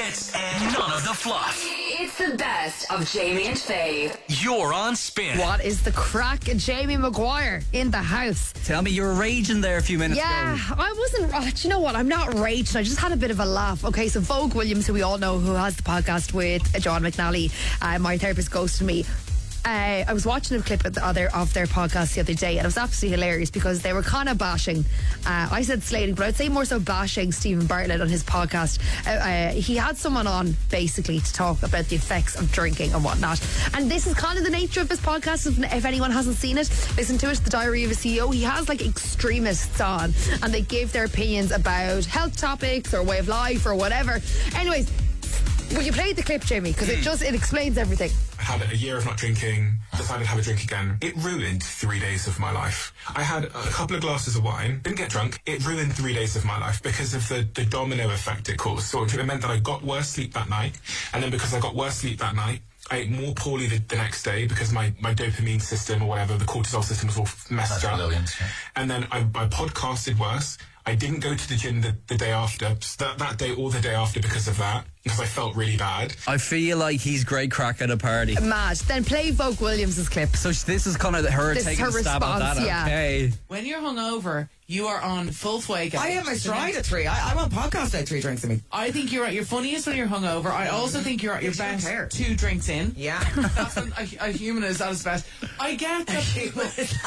bits and none of the fluff. It's the best of Jamie and Faye. You're on Spin. What is the crack? Jamie Maguire in the house. Tell me you were raging there a few minutes ago. I wasn't. Do you know what? I'm not raging. I just had a bit of a laugh. Okay, so Vogue Williams, who we all know, who has the podcast with John McNally, My Therapist Ghosted Me. I was watching a clip of their podcast the other day, and it was absolutely hilarious because they were kind of bashing. I said slating, but I'd say more so bashing Stephen Bartlett on his podcast. He had someone on basically to talk about the effects of drinking and whatnot. And this is kind of the nature of his podcast. If anyone hasn't seen it, listen to it. The Diary of a CEO. He has like extremists on, and they give their opinions about health topics or way of life or whatever. Anyways, will you play the clip, Jamie? Because it explains everything. I had a year of not drinking, decided to have a drink again. It ruined 3 days of my life. I had a couple of glasses of wine, didn't get drunk. It ruined 3 days of my life because of the domino effect it caused. So it meant that I got worse sleep that night. And then because I got worse sleep that night, I ate more poorly the next day because my dopamine system or whatever, the cortisol system was all messed up. Brilliant, yeah. And then I podcasted worse. I didn't go to the gym the day after, that day or the day after because of that, because I felt really bad. I feel like he's great crack at a party. Mad. Then play Vogue Williams' clip. So this is kind of her taking a stab at that. Yeah. Okay. When you're hungover, you are on full sway, guys. I am my stride at 3. I'm on podcast at 3 drinks a me. I think you're at your funniest when you're hungover. I also think you're at your best 2 drinks in. Yeah. That's when a human is at his best. I get that people...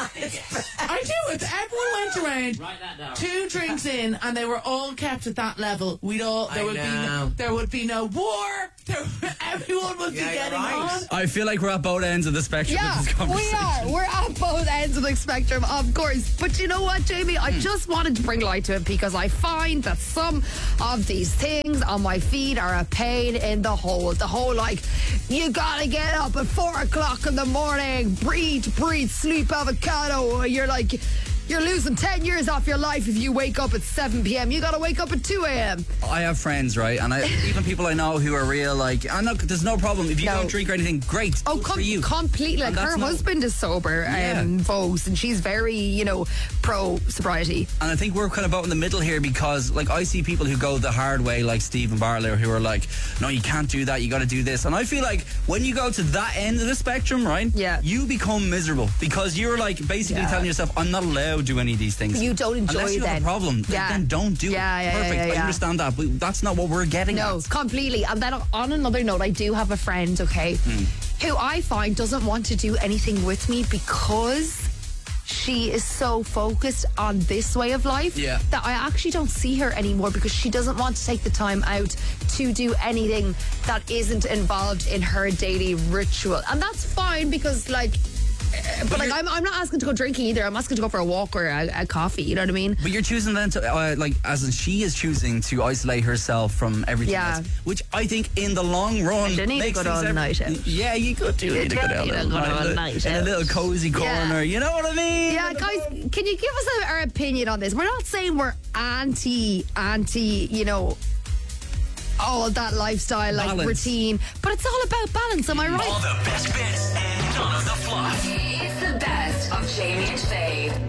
I do it. Everyone went around. Write that down. 2 drinks in, and they were all kept at that level. There would be no war. Everyone would be getting on. I feel like we're at both ends of the spectrum of this conversation. We are. We're at both ends of the spectrum, of course. But you know what, Jamie? I just wanted to bring light to it because I find that some of these things on my feed are a pain in the hole. The whole, like, you gotta get up at 4 o'clock in the morning, breathe, sleep, avocado. You're like... You're losing 10 years off your life if you wake up at 7 p.m. You gotta wake up at 2 a.m. I have friends, right? And even people I know who are real, like, there's no problem. If you don't drink or anything, great. Oh, for you. Completely. Like, her husband is sober, Vose, and she's very, pro-sobriety. And I think we're kind of out in the middle here because, like, I see people who go the hard way, like Stephen Bartlett, who are like, no, you can't do that, you gotta do this. And I feel like when you go to that end of the spectrum, right? Yeah. You become miserable because you're, like, basically telling yourself, I'm not allowed to do any of these things. You don't enjoy Unless you have a problem, then don't do it. Perfect. I understand that, but that's not what we're getting at. No, completely. And then on another note, I do have a friend, who I find doesn't want to do anything with me because she is so focused on this way of life that I actually don't see her anymore because she doesn't want to take the time out to do anything that isn't involved in her daily ritual. And that's fine because, like, but like, I'm not asking to go drinking either. I'm asking to go for a walk or a coffee. You know what I mean? But you're choosing then to, as in she is choosing to isolate herself from everything else, which I think in the long run makes things all night out. Yeah, you could do it. In a little cozy corner. You know what I mean? Yeah, guys, can you give us our opinion on this? We're not saying we're anti, all of that lifestyle, like routine, but it's all about balance. Am I right? All the best bits and none of the fluff. It's the best of Jamie and Faye.